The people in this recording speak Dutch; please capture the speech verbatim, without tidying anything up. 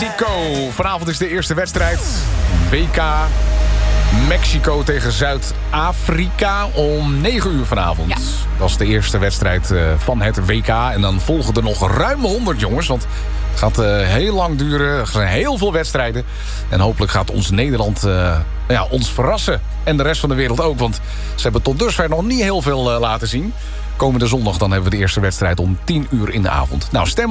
Mexico. Vanavond is de eerste wedstrijd. W K Mexico tegen Zuid-Afrika om negen uur vanavond. Ja. Dat is de eerste wedstrijd uh, van het W K. En dan volgen er nog ruim honderd, jongens. Want het gaat uh, heel lang duren. Er zijn heel veel wedstrijden. En hopelijk gaat ons Nederland uh, ja, ons verrassen. En de rest van de wereld ook. Want ze hebben tot dusver nog niet heel veel uh, laten zien. Komende zondag dan hebben we de eerste wedstrijd om tien uur in de avond. Nou, stem